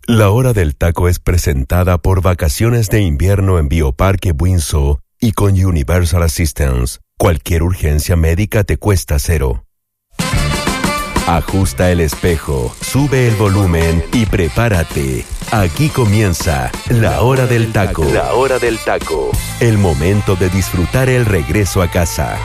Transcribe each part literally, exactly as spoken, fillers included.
La Hora del Taco es presentada por Vacaciones de Invierno en Bioparque Windsor y con Universal Assistance. Cualquier urgencia médica te cuesta cero. Ajusta el espejo, sube el volumen y prepárate. Aquí comienza La Hora del Taco. La Hora del Taco. El momento de disfrutar el regreso a casa.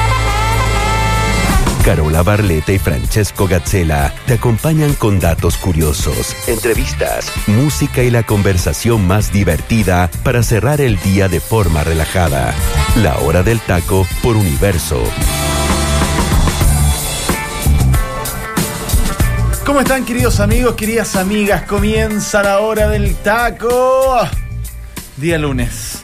Carola Barletta y Francesco Gazzella te acompañan con datos curiosos, entrevistas, música y la conversación más divertida para cerrar el día de forma relajada. La Hora del Taco por Universo. ¿Cómo están, queridos amigos, queridas amigas? Comienza La Hora del Taco. Día lunes.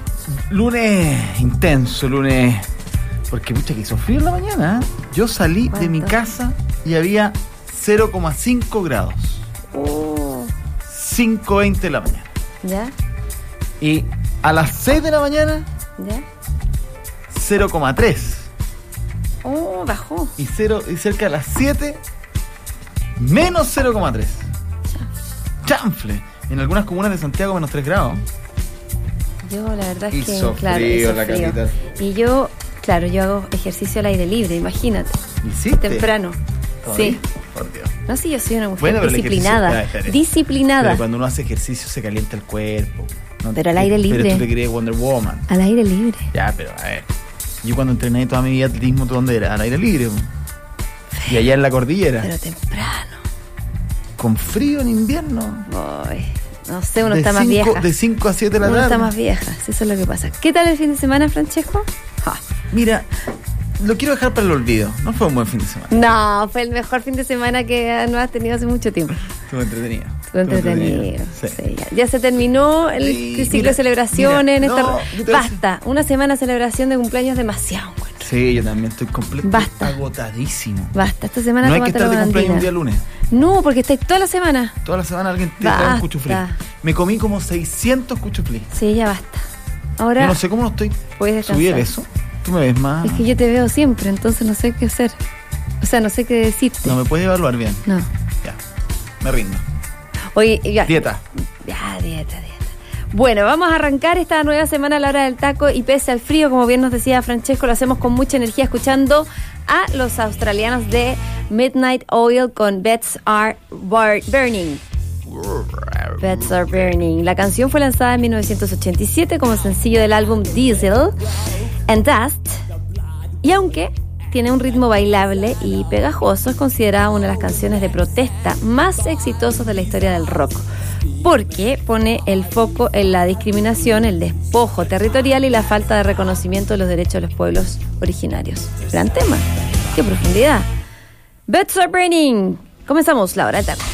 Lunes intenso, lunes... Porque mucha que hizo frío en la mañana, ¿eh? Yo salí ¿Cuánto? de mi casa y había cero coma cinco grados. Uh. cinco veinte de la mañana. ¿Ya? Y a las seis de la mañana, ¿ya? cero coma tres. Oh, bajó. Y, cero, y cerca de las siete, menos cero coma tres. Chanfle. En algunas comunas de Santiago, menos tres grados. Yo, la verdad es hizo que, claro, frío hizo la frío. capital. Y yo... Claro, yo hago ejercicio al aire libre, imagínate. ¿Hiciste? Temprano. Sí. Por Dios. No, sí, yo soy una mujer bueno, pero disciplinada. Disciplinada. Pero cuando uno hace ejercicio se calienta el cuerpo. ¿No? Pero al aire libre. Pero tú te crees Wonder Woman. Al aire libre. Ya, pero a ver. Yo cuando entrené toda mi vida atletismo, ¿tú dónde era? Al aire libre. Y allá en la cordillera. Pero temprano. Con frío en invierno. Ay, no sé, uno de está cinco, más vieja. De cinco a siete de la uno tarde. Uno está más vieja, sí, eso es lo que pasa. ¿Qué tal el fin de semana, Francesco? Ja. Mira, lo quiero dejar para el olvido. No fue un buen fin de semana. No, fue el mejor fin de semana que no has tenido hace mucho tiempo. Estuvo entretenido. Estuvo entretenido. entretenido. Sí. Sí, ya. ya se terminó el sí, ciclo mira, de celebraciones. Mira, en no, esta... Basta, una semana de celebración de cumpleaños demasiado. Bueno. Sí, yo también estoy completamente Basta. agotadísimo. Basta, esta semana no hay que estar de cumpleaños un día lunes. No, porque estáis toda la semana. Toda la semana alguien te trae un cuchuflí. Me comí como seiscientos cuchuflí. Sí, ya basta. Ahora yo no sé cómo no estoy. Puedes descansar. Subí el eso. Tú me ves más. Es que yo te veo siempre, entonces no sé qué hacer. O sea, no sé qué decirte. No me puedes evaluar bien. No. Ya. Me rindo. Oye, ya. Dieta. Ya, dieta, dieta. Bueno, vamos a arrancar esta nueva semana a La Hora del Taco y pese al frío, como bien nos decía Francesco, lo hacemos con mucha energía escuchando a los australianos de Midnight Oil con Beds Are Burning. Beds Are Burning. La canción fue lanzada en mil novecientos ochenta y siete como sencillo del álbum Diesel and Dust. Y aunque tiene un ritmo bailable y pegajoso, es considerada una de las canciones de protesta más exitosas de la historia del rock, porque pone el foco en la discriminación, el despojo territorial y la falta de reconocimiento de los derechos de los pueblos originarios. Gran tema. ¡Qué profundidad! Beds Are Burning. Comenzamos La Hora del Taco.